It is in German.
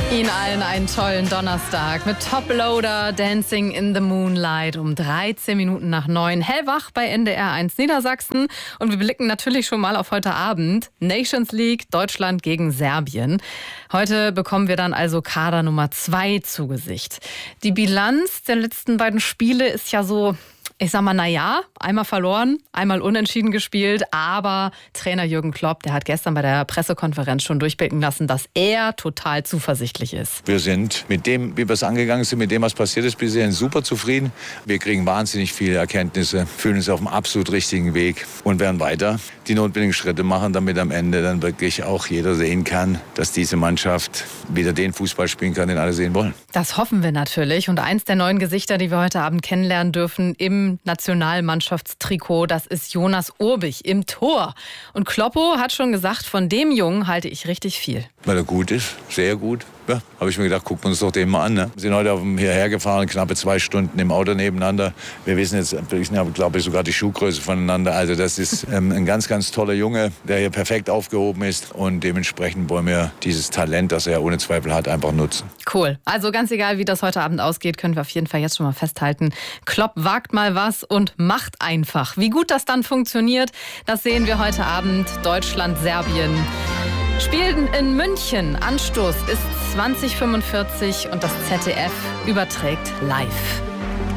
Ihnen allen einen tollen Donnerstag mit Toploader Dancing in the Moonlight um 13 Minuten nach 9. Hellwach bei NDR 1 Niedersachsen. Und wir blicken natürlich schon mal auf heute Abend. Nations League, Deutschland gegen Serbien. Heute bekommen wir dann also Kader Nummer 2 zu Gesicht. Die Bilanz der letzten beiden Spiele ist ja so... Ich sag mal, naja, einmal verloren, einmal unentschieden gespielt, aber Trainer Jürgen Klopp, der hat gestern bei der Pressekonferenz schon durchblicken lassen, dass er total zuversichtlich ist. Wir sind mit dem, wie wir es angegangen sind, mit dem, was passiert ist, bisher super zufrieden. Wir kriegen wahnsinnig viele Erkenntnisse, fühlen uns auf dem absolut richtigen Weg und werden weiter die notwendigen Schritte machen, damit am Ende dann wirklich auch jeder sehen kann, dass diese Mannschaft wieder den Fußball spielen kann, den alle sehen wollen. Das hoffen wir natürlich. Und eins der neuen Gesichter, die wir heute Abend kennenlernen dürfen im Nationalmannschaftstrikot, das ist Jonas Urbich im Tor. Und Kloppo hat schon gesagt, von dem Jungen halte ich richtig viel. Weil er gut ist, sehr gut. Ja, habe ich mir gedacht, gucken wir uns doch den mal an. Ne? Wir sind heute hierher gefahren, knappe 2 Stunden im Auto nebeneinander. Wir wissen jetzt, glaube ich, sogar die Schuhgröße voneinander. Also das ist ein ganz, ganz toller Junge, der hier perfekt aufgehoben ist. Und dementsprechend wollen wir dieses Talent, das er ohne Zweifel hat, einfach nutzen. Cool. Also ganz egal, wie das heute Abend ausgeht, können wir auf jeden Fall jetzt schon mal festhalten. Klopp wagt mal was und macht einfach. Wie gut das dann funktioniert, das sehen wir heute Abend. Deutschland, Serbien spielten in München. Anstoß ist 20:45 und das ZDF überträgt live.